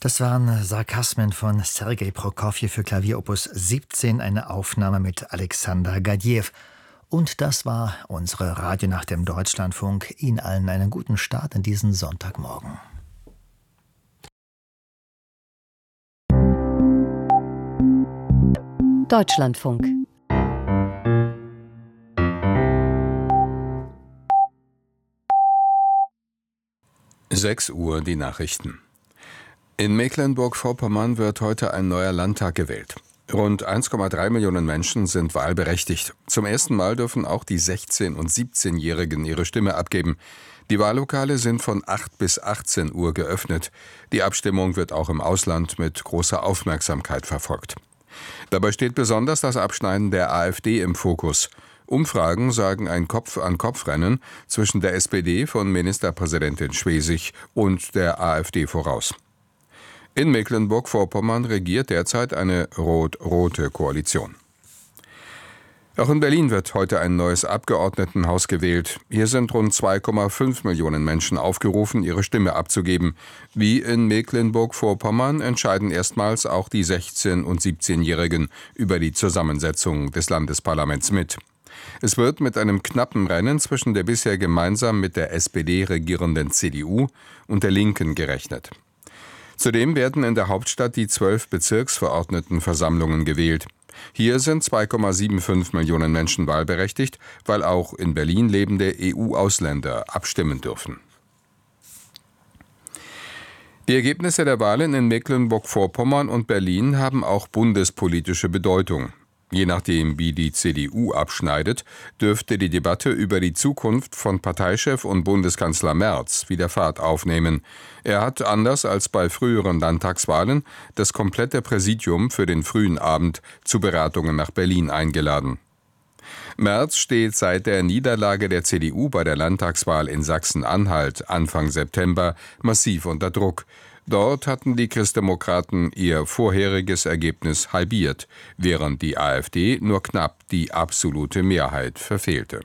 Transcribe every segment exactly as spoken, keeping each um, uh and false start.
Das waren Sarkasmen von Sergei Prokofjew für Klavier Opus siebzehn, eine Aufnahme mit Alexander Gadjew. Und das war unsere Radionacht im Deutschlandfunk. Ihnen allen einen guten Start in diesen Sonntagmorgen. Deutschlandfunk. sechs Uhr die Nachrichten. In Mecklenburg-Vorpommern wird heute ein neuer Landtag gewählt. Rund eins Komma drei Millionen Menschen sind wahlberechtigt. Zum ersten Mal dürfen auch die sechzehn- und siebzehnjährigen ihre Stimme abgeben. Die Wahllokale sind von acht bis achtzehn Uhr geöffnet. Die Abstimmung wird auch im Ausland mit großer Aufmerksamkeit verfolgt. Dabei steht besonders das Abschneiden der AfD im Fokus. Umfragen sagen ein Kopf-an-Kopf-Rennen zwischen der S P D von Ministerpräsidentin Schwesig und der AfD voraus. In Mecklenburg-Vorpommern regiert derzeit eine rot-rote Koalition. Auch in Berlin wird heute ein neues Abgeordnetenhaus gewählt. Hier sind rund zwei Komma fünf Millionen Menschen aufgerufen, ihre Stimme abzugeben. Wie in Mecklenburg-Vorpommern entscheiden erstmals auch die sechzehn- und siebzehnjährigen über die Zusammensetzung des Landesparlaments mit. Es wird mit einem knappen Rennen zwischen der bisher gemeinsam mit der S P D regierenden C D U und der Linken gerechnet. Zudem werden in der Hauptstadt die zwölf Bezirksverordnetenversammlungen gewählt. Hier sind zwei Komma fünfundsiebzig Millionen Menschen wahlberechtigt, weil auch in Berlin lebende E U-Ausländer abstimmen dürfen. Die Ergebnisse der Wahlen in Mecklenburg-Vorpommern und Berlin haben auch bundespolitische Bedeutung. Je nachdem, wie die C D U abschneidet, dürfte die Debatte über die Zukunft von Parteichef und Bundeskanzler Merz wieder Fahrt aufnehmen. Er hat, anders als bei früheren Landtagswahlen, das komplette Präsidium für den frühen Abend zu Beratungen nach Berlin eingeladen. Merz steht seit der Niederlage der C D U bei der Landtagswahl in Sachsen-Anhalt Anfang September massiv unter Druck. Dort hatten die Christdemokraten ihr vorheriges Ergebnis halbiert, während die AfD nur knapp die absolute Mehrheit verfehlte.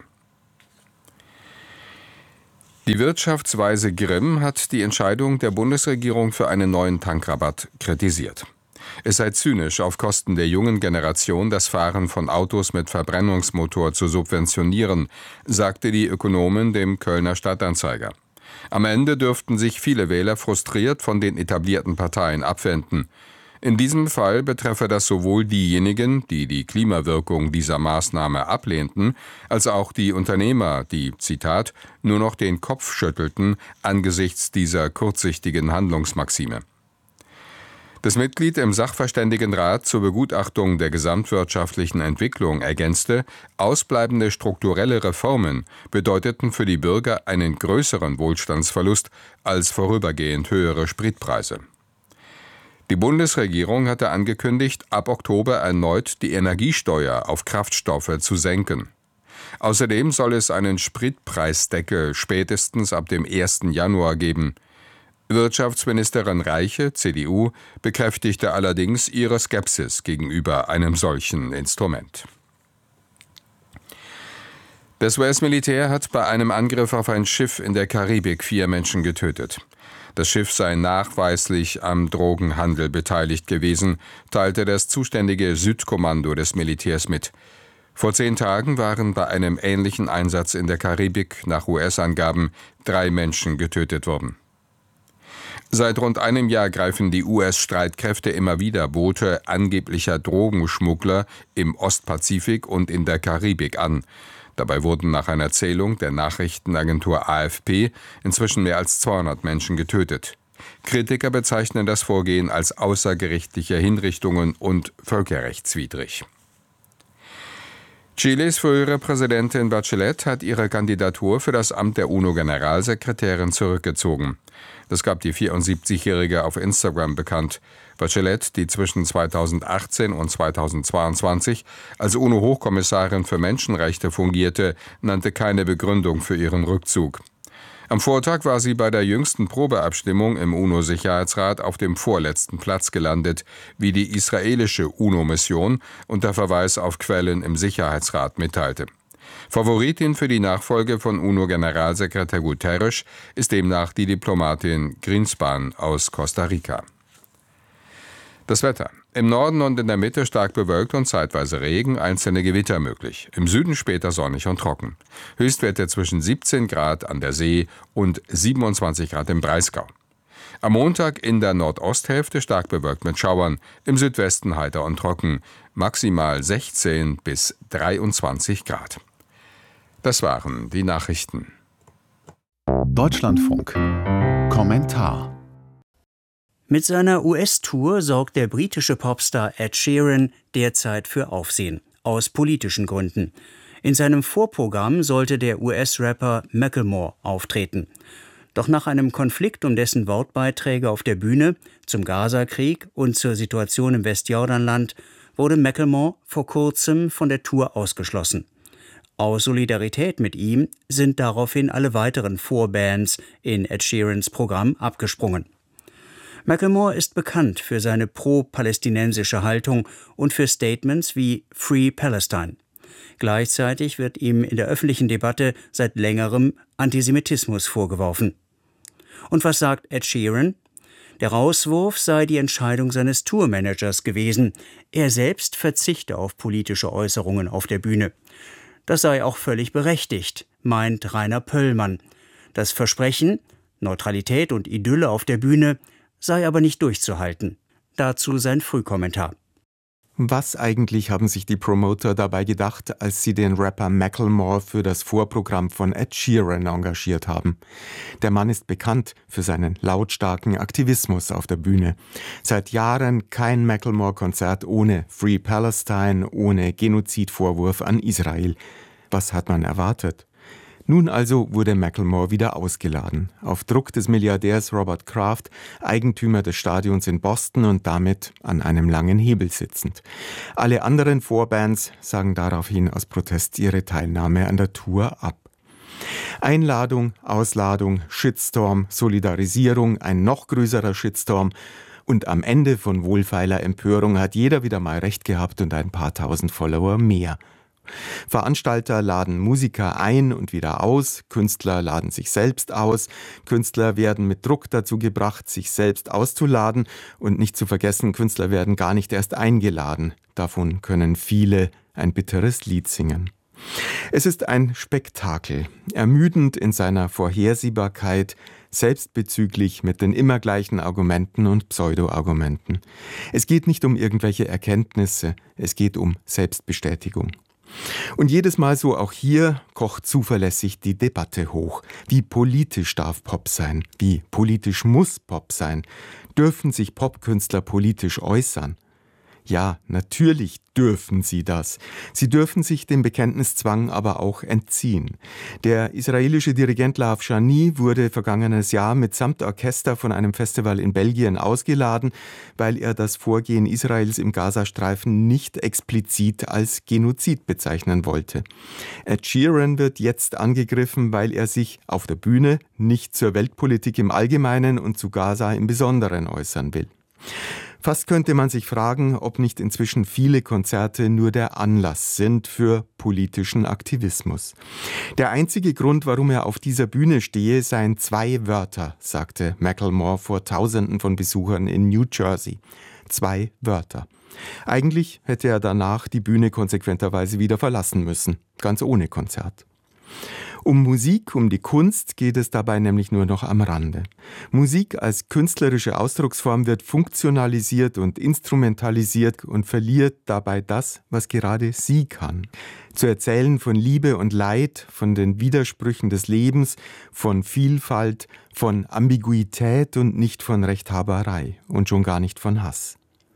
Die Wirtschaftsweise Grimm hat die Entscheidung der Bundesregierung für einen neuen Tankrabatt kritisiert. Es sei zynisch, auf Kosten der jungen Generation das Fahren von Autos mit Verbrennungsmotor zu subventionieren, sagte die Ökonomin dem Kölner Stadtanzeiger. Am Ende dürften sich viele Wähler frustriert von den etablierten Parteien abwenden. In diesem Fall betreffe das sowohl diejenigen, die die Klimawirkung dieser Maßnahme ablehnten, als auch die Unternehmer, die, Zitat, nur noch den Kopf schüttelten angesichts dieser kurzsichtigen Handlungsmaxime. Das Mitglied im Sachverständigenrat zur Begutachtung der gesamtwirtschaftlichen Entwicklung ergänzte, ausbleibende strukturelle Reformen bedeuteten für die Bürger einen größeren Wohlstandsverlust als vorübergehend höhere Spritpreise. Die Bundesregierung hatte angekündigt, ab Oktober erneut die Energiesteuer auf Kraftstoffe zu senken. Außerdem soll es einen Spritpreisdeckel spätestens ab dem ersten Januar geben. Wirtschaftsministerin Reiche, C D U, bekräftigte allerdings ihre Skepsis gegenüber einem solchen Instrument. Das U S-Militär hat bei einem Angriff auf ein Schiff in der Karibik vier Menschen getötet. Das Schiff sei nachweislich am Drogenhandel beteiligt gewesen, teilte das zuständige Südkommando des Militärs mit. Vor zehn Tagen waren bei einem ähnlichen Einsatz in der Karibik nach U S-Angaben drei Menschen getötet worden. Seit rund einem Jahr greifen die U S-Streitkräfte immer wieder Boote angeblicher Drogenschmuggler im Ostpazifik und in der Karibik an. Dabei wurden nach einer Zählung der Nachrichtenagentur A F P inzwischen mehr als zweihundert Menschen getötet. Kritiker bezeichnen das Vorgehen als außergerichtliche Hinrichtungen und völkerrechtswidrig. Chiles frühere Präsidentin Bachelet hat ihre Kandidatur für das Amt der UNO-Generalsekretärin zurückgezogen. Das gab die vierundsiebzigjährige auf Instagram bekannt. Bachelet, die zwischen zweitausendachtzehn und zweitausendzweiundzwanzig als UNO-Hochkommissarin für Menschenrechte fungierte, nannte keine Begründung für ihren Rückzug. Am Vortag war sie bei der jüngsten Probeabstimmung im UNO-Sicherheitsrat auf dem vorletzten Platz gelandet, wie die israelische UNO-Mission unter Verweis auf Quellen im Sicherheitsrat mitteilte. Favoritin für die Nachfolge von UNO-Generalsekretär Guterres ist demnach die Diplomatin Greenspan aus Costa Rica. Das Wetter. Im Norden und in der Mitte stark bewölkt und zeitweise Regen, einzelne Gewitter möglich. Im Süden später sonnig und trocken. Höchstwerte zwischen siebzehn Grad an der See und siebenundzwanzig Grad im Breisgau. Am Montag in der Nordosthälfte stark bewölkt mit Schauern, im Südwesten heiter und trocken, maximal sechzehn bis dreiundzwanzig Grad. Das waren die Nachrichten. Deutschlandfunk. Kommentar. Mit seiner U S-Tour sorgt der britische Popstar Ed Sheeran derzeit für Aufsehen, aus politischen Gründen. In seinem Vorprogramm sollte der U S-Rapper Macklemore auftreten. Doch nach einem Konflikt um dessen Wortbeiträge auf der Bühne zum Gaza-Krieg und zur Situation im Westjordanland wurde Macklemore vor kurzem von der Tour ausgeschlossen. Aus Solidarität mit ihm sind daraufhin alle weiteren Vorbands in Ed Sheerans Programm abgesprungen. Macklemore ist bekannt für seine pro-palästinensische Haltung und für Statements wie Free Palestine. Gleichzeitig wird ihm in der öffentlichen Debatte seit längerem Antisemitismus vorgeworfen. Und was sagt Ed Sheeran? Der Rauswurf sei die Entscheidung seines Tourmanagers gewesen. Er selbst verzichte auf politische Äußerungen auf der Bühne. Das sei auch völlig berechtigt, meint Rainer Pöllmann. Das Versprechen, Neutralität und Idylle auf der Bühne, sei aber nicht durchzuhalten. Dazu sein Frühkommentar. Was eigentlich haben sich die Promoter dabei gedacht, als sie den Rapper Macklemore für das Vorprogramm von Ed Sheeran engagiert haben? Der Mann ist bekannt für seinen lautstarken Aktivismus auf der Bühne. Seit Jahren kein Macklemore-Konzert ohne Free Palestine, ohne Genozidvorwurf an Israel. Was hat man erwartet? Nun also wurde Macklemore wieder ausgeladen, auf Druck des Milliardärs Robert Kraft, Eigentümer des Stadions in Boston und damit an einem langen Hebel sitzend. Alle anderen Vorbands sagen daraufhin aus Protest ihre Teilnahme an der Tour ab. Einladung, Ausladung, Shitstorm, Solidarisierung, ein noch größerer Shitstorm und am Ende von wohlfeiler Empörung hat jeder wieder mal recht gehabt und ein paar tausend Follower mehr. Veranstalter laden Musiker ein und wieder aus, Künstler laden sich selbst aus, Künstler werden mit Druck dazu gebracht, sich selbst auszuladen und nicht zu vergessen, Künstler werden gar nicht erst eingeladen. Davon können viele ein bitteres Lied singen. Es ist ein Spektakel, ermüdend in seiner Vorhersehbarkeit, selbstbezüglich mit den immer gleichen Argumenten und Pseudo-Argumenten. Es geht nicht um irgendwelche Erkenntnisse, es geht um Selbstbestätigung. Und jedes Mal so auch hier kocht zuverlässig die Debatte hoch. Wie politisch darf Pop sein? Wie politisch muss Pop sein? Dürfen sich Popkünstler politisch äußern? Ja, natürlich dürfen sie das. Sie dürfen sich dem Bekenntniszwang aber auch entziehen. Der israelische Dirigent Lav Shani wurde vergangenes Jahr mitsamt Orchester von einem Festival in Belgien ausgeladen, weil er das Vorgehen Israels im Gazastreifen nicht explizit als Genozid bezeichnen wollte. Ed Sheeran wird jetzt angegriffen, weil er sich auf der Bühne nicht zur Weltpolitik im Allgemeinen und zu Gaza im Besonderen äußern will. Fast könnte man sich fragen, ob nicht inzwischen viele Konzerte nur der Anlass sind für politischen Aktivismus. Der einzige Grund, warum er auf dieser Bühne stehe, seien zwei Wörter, sagte Macklemore vor Tausenden von Besuchern in New Jersey. Zwei Wörter. Eigentlich hätte er danach die Bühne konsequenterweise wieder verlassen müssen, ganz ohne Konzert. Um Musik, um die Kunst geht es dabei nämlich nur noch am Rande. Musik als künstlerische Ausdrucksform wird funktionalisiert und instrumentalisiert und verliert dabei das, was gerade sie kann. Zu erzählen von Liebe und Leid, von den Widersprüchen des Lebens, von Vielfalt, von Ambiguität und nicht von Rechthaberei und schon gar nicht von Hass.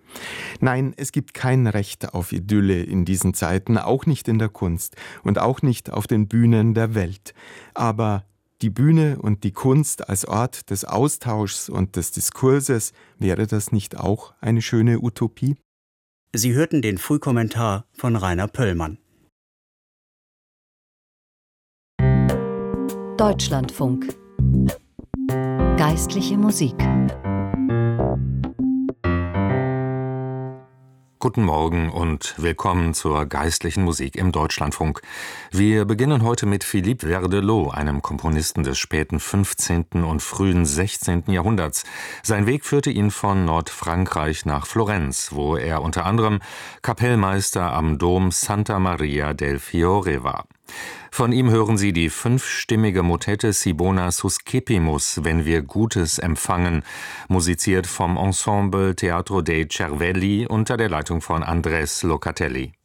Nein, es gibt kein Recht auf Idylle in diesen Zeiten, auch nicht in der Kunst und auch nicht auf den Bühnen der Welt. Aber die Bühne und die Kunst als Ort des Austauschs und des Diskurses, wäre das nicht auch eine schöne Utopie? Sie hörten den Frühkommentar von Rainer Pöllmann. Deutschlandfunk. Geistliche Musik. Guten Morgen und willkommen zur geistlichen Musik im Deutschlandfunk. Wir beginnen heute mit Philippe Verdelot, einem Komponisten des späten fünfzehnten und frühen sechzehnten Jahrhunderts. Sein Weg führte ihn von Nordfrankreich nach Florenz, wo er unter anderem Kapellmeister am Dom Santa Maria del Fiore war. Von ihm hören Sie die fünfstimmige Motette Sibona Suscepimus, wenn wir Gutes empfangen, musiziert vom Ensemble Teatro dei Cervelli unter der Leitung von Andrés Locatelli.